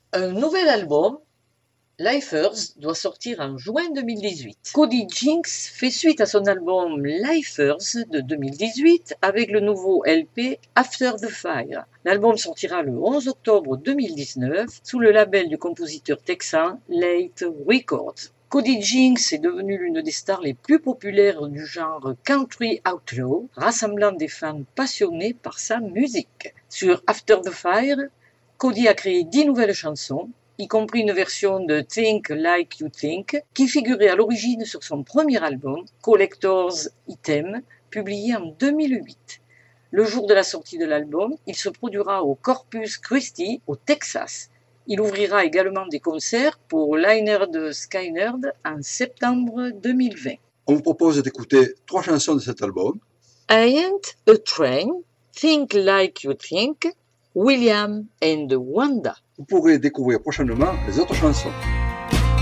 Un nouvel album, Lifers, doit sortir en juin 2018. Cody Jinks fait suite à son album Lifers de 2018 avec le nouveau LP After the Fire. L'album sortira le 11 octobre 2019 sous le label du compositeur texan Late Records. Cody Jinks est devenu l'une des stars les plus populaires du genre country outlaw, rassemblant des fans passionnés par sa musique. Sur After the Fire, Cody a créé 10 nouvelles chansons, y compris une version de Think Like You Think, qui figurait à l'origine sur son premier album, Collector's Item, publié en 2008. Le jour de la sortie de l'album, il se produira au Corpus Christi, au Texas. Il ouvrira également des concerts pour Lynyrd Skynyrd en septembre 2020. On vous propose d'écouter 3 chansons de cet album. I Ain't a Train, Think Like You Think, William and Wanda. Vous pourrez découvrir prochainement les autres chansons.